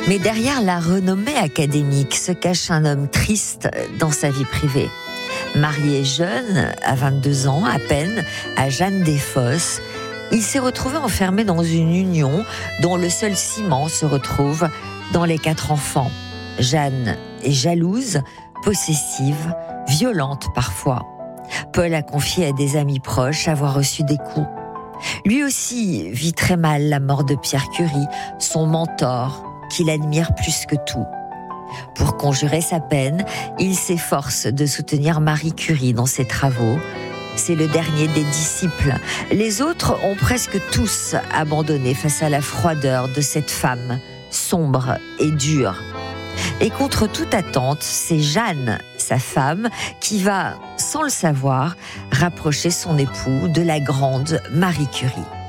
Mais derrière la renommée académique se cache un homme triste dans sa vie privée. Marié jeune, à 22 ans à peine, à Jeanne Desfosses, il s'est retrouvé enfermé dans une union dont le seul ciment se retrouve dans les 4 enfants. Jeanne est jalouse, possessive, violente parfois. Paul a confié à des amis proches avoir reçu des coups. Lui aussi vit très mal la mort de Pierre Curie, son mentor, qu'il admire plus que tout. Pour conjurer sa peine, il s'efforce de soutenir Marie Curie dans ses travaux. C'est le dernier des disciples. Les autres ont presque tous abandonné face à la froideur de cette femme, sombre et dure. Et contre toute attente, c'est Jeanne, sa femme, qui va, sans le savoir, rapprocher son époux de la grande Marie Curie.